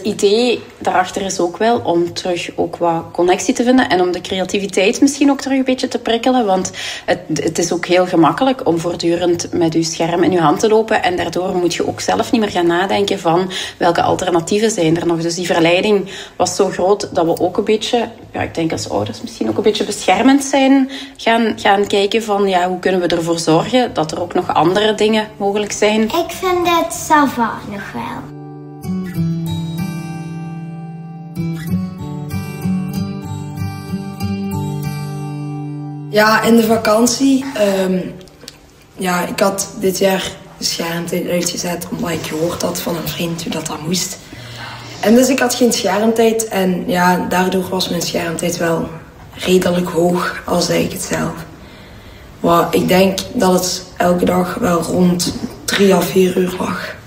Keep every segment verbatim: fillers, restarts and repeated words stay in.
idee daarachter is ook wel om terug ook wat connectie te vinden en om de creativiteit misschien ook terug een beetje te prikkelen. Want het, het is ook heel gemakkelijk om voortdurend met je scherm in je hand te lopen en daardoor moet je ook zelf niet meer gaan nadenken van welke alternatieven zijn er nog. Dus die verleiding was zo groot dat we ook een beetje, ja, ik denk als ouders misschien ook een beetje beschermend zijn, gaan, gaan kijken van ja, hoe kunnen we ervoor zorgen dat er ook nog andere dingen mogelijk zijn. Ik vind het ça va nog wel. Ja, in de vakantie. Um, ja, ik had dit jaar de schermtijd uitgezet omdat ik gehoord had van een vriend hoe dat dan moest. En dus ik had geen schermtijd en ja, daardoor was mijn schermtijd wel redelijk hoog, al zei ik het zelf. Maar ik denk dat het elke dag wel rond drie à vier uur lag.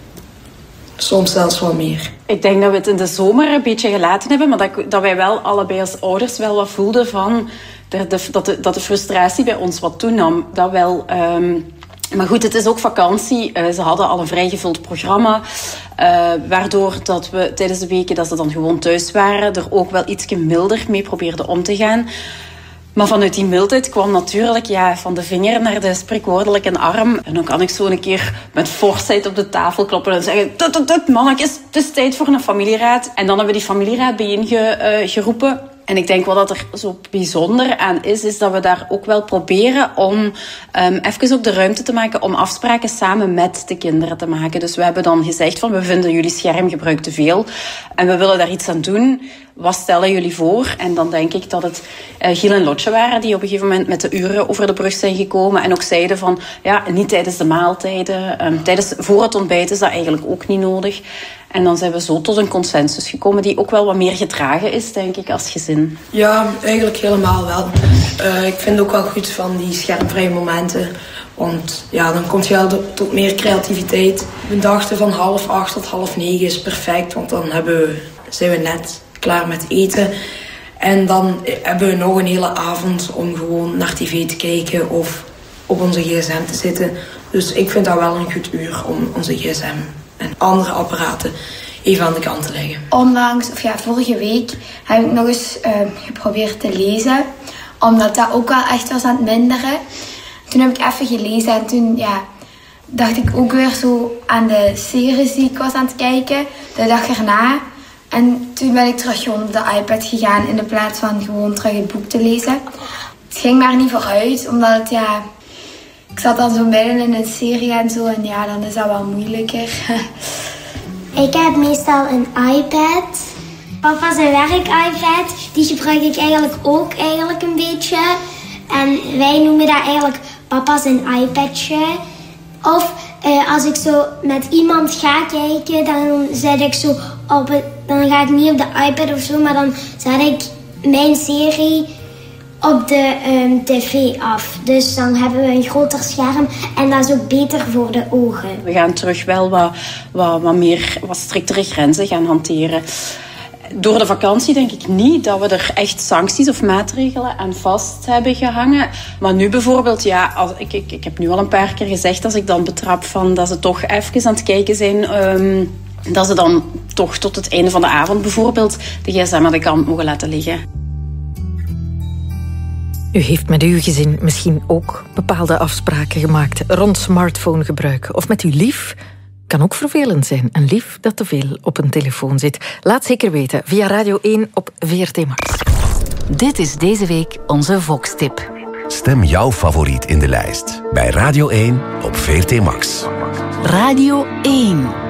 Soms zelfs wel meer. Ik denk dat we het in de zomer een beetje gelaten hebben, maar dat, dat wij wel allebei als ouders wel wat voelden van de, de, dat, de, dat de frustratie bij ons wat toenam. Dat wel. Um, maar goed, het is ook vakantie. Uh, ze hadden al een vrij gevuld programma. Uh, waardoor dat we tijdens de weken dat ze dan gewoon thuis waren, er ook wel iets milder mee probeerden om te gaan. Maar vanuit die mildheid kwam natuurlijk ja, van de vinger naar de spreekwoordelijke arm. En dan kan ik zo een keer met forsheid op de tafel kloppen en zeggen: tut, tut, tut, mannetjes, het is tijd voor een familieraad. En dan hebben we die familieraad bijeengeroepen. Uh, En ik denk wel dat er zo bijzonder aan is, is dat we daar ook wel proberen om um, even ook de ruimte te maken om afspraken samen met de kinderen te maken. Dus we hebben dan gezegd van, we vinden jullie schermgebruik te veel en we willen daar iets aan doen. Wat stellen jullie voor? En dan denk ik dat het uh, Giel en Lotje waren die op een gegeven moment met de uren over de brug zijn gekomen en ook zeiden van, ja, niet tijdens de maaltijden. Um, tijdens, voor het ontbijt is dat eigenlijk ook niet nodig. En dan zijn we zo tot een consensus gekomen die ook wel wat meer gedragen is, denk ik, als gezin. Ja, eigenlijk helemaal wel. Uh, ik vind ook wel goed van die schermvrije momenten. Want ja, dan komt je wel tot meer creativiteit. We dachten van half acht tot half negen is perfect. Want dan hebben we, zijn we net klaar met eten. En dan hebben we nog een hele avond om gewoon naar tv te kijken of op onze gsm te zitten. Dus ik vind dat wel een goed uur om onze gsm en andere apparaten even aan de kant te leggen. Onlangs, of ja, vorige week heb ik nog eens uh, geprobeerd te lezen. Omdat dat ook wel echt was aan het minderen. Toen heb ik even gelezen en toen ja, dacht ik ook weer zo aan de series die ik was aan het kijken. De dag erna. En toen ben ik terug gewoon op de iPad gegaan in de plaats van gewoon terug het boek te lezen. Het ging maar niet vooruit, omdat het ja... Ik zat dan zo midden in een serie en zo en ja, dan is dat wel moeilijker. Ik heb meestal een iPad. Papa zijn werk-iPad, die gebruik ik eigenlijk ook eigenlijk een beetje. En wij noemen dat eigenlijk papa zijn iPadje. Of uh, als ik zo met iemand ga kijken, dan zet ik zo op het, dan ga ik niet op de iPad of zo, maar dan zet ik mijn serie op de um, tv af. Dus dan hebben we een groter scherm en dat is ook beter voor de ogen. We gaan terug wel wat, wat, wat meer, wat striktere grenzen gaan hanteren. Door de vakantie denk ik niet dat we er echt sancties of maatregelen aan vast hebben gehangen. Maar nu bijvoorbeeld, ja, als, ik, ik, ik heb nu al een paar keer gezegd, als ik dan betrap van dat ze toch even aan het kijken zijn, um, dat ze dan toch tot het einde van de avond bijvoorbeeld de gsm aan de kant mogen laten liggen. U heeft met uw gezin misschien ook bepaalde afspraken gemaakt rond smartphonegebruik. Of met uw lief. Kan ook vervelend zijn. Een lief dat te veel op een telefoon zit. Laat zeker weten via Radio één op V R T Max. Dit is deze week onze Vox-tip. Stem jouw favoriet in de lijst bij Radio één op V R T Max. Radio één.